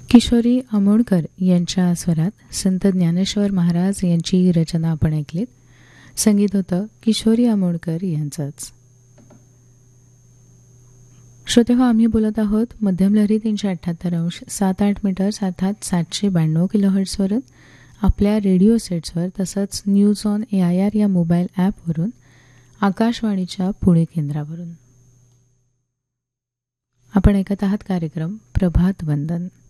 किशोरी आमोणकर यांच्या स्वरात संत ज्ञानेश्वर महाराज यांची रचना आपण ऐकलीत. संगीत होतं किशोरी आमोणकर यांचंच. श्रोतेहो, आम्ही बोलत आहोत मध्यम लहरी 378 7-8 मीटर्स अर्थात 792 किलोहर्ट्झवरून आपल्या रेडिओ सेट्सवर, तसंच न्यूज ऑन AIR या मोबाईल ॲपवरून, आकाशवाणीच्या पुणे केंद्रावरून. आपण ऐकत आहात कार्यक्रम प्रभात वंदन.